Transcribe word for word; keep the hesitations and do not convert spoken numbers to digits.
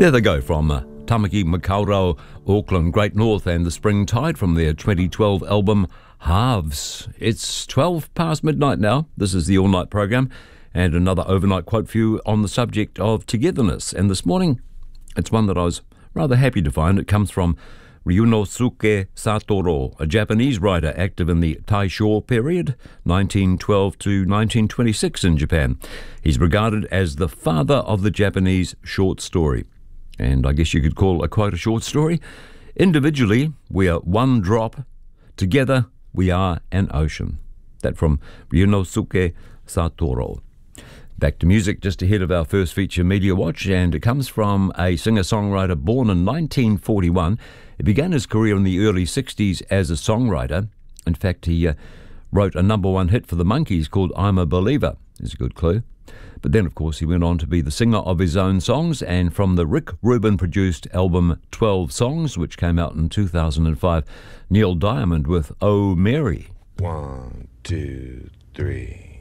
There they go from uh, Tamaki Makaurau, Auckland Great North, and the Spring Tide from their twenty twelve album Halves. It's twelve past midnight now. This is the All Night program, and another overnight quote for you on the subject of togetherness. And this morning, it's one that I was rather happy to find. It comes from Ryunosuke Satoru, a Japanese writer active in the Taisho period, nineteen twelve to nineteen twenty-six in Japan. He's regarded as the father of the Japanese short story. And I guess you could call a quote a short story. Individually, we are one drop. Together, we are an ocean. That from Ryunosuke Satoru. Back to music just ahead of our first feature Media Watch, and it comes from a singer-songwriter born in nineteen forty-one. He began his career in the early sixties as a songwriter. In fact, he uh, wrote a number one hit for the Monkees called I'm a Believer. There's a good clue. But then, of course, he went on to be the singer of his own songs, and from the Rick Rubin-produced album twelve Songs, which came out in two thousand five, Neil Diamond with Oh Mary. One, two, three.